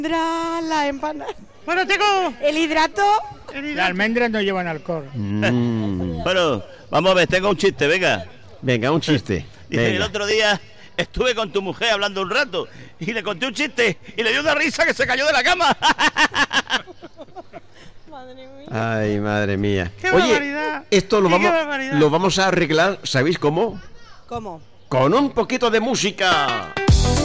La empanada. Bueno, tengo... El hidrato. Las almendras no llevan alcohol. Bueno, vamos a ver, tengo un chiste, venga. Venga, un chiste. Dice, Venga. el otro día estuve con tu mujer hablando un rato y le conté un chiste y le dio una risa que se cayó de la cama. Madre mía. Ay, madre mía. ¡Qué Oye, barbaridad! esto lo ¡Qué vamos, barbaridad! lo vamos a arreglar, ¿sabéis cómo? ¿Cómo? Con un poquito de música.